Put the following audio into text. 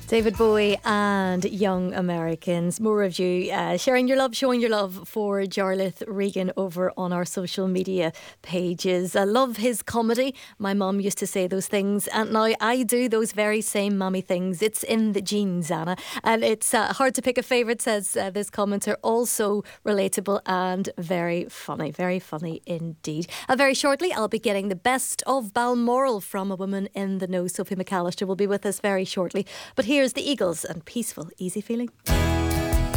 David Bowie and Young Americans. More of you sharing your love, showing your love for Jarlath Regan over on our social media pages. I love his comedy. My mum used to say those things, and now I do those very same mummy things. It's in the genes, Anna. And it's hard to pick a favourite, says this commenter. Also relatable and very funny indeed. Very shortly, I'll be getting the best of Balmoral from a woman in the know. Sophie McAllister will be with us very shortly. But here's the Eagles and Peaceful, Easy Feeling.